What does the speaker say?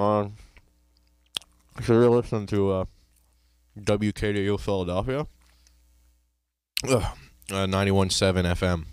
So you're listening to WKDU Philadelphia, 91.7 FM.